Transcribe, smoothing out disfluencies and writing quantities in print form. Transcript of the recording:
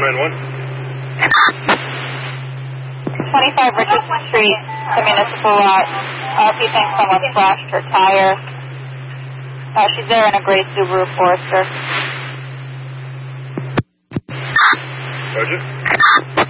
25 Richardson Street, the municipal lot. She thinks someone slashed her tire. She's there in a gray Subaru Forester. Roger.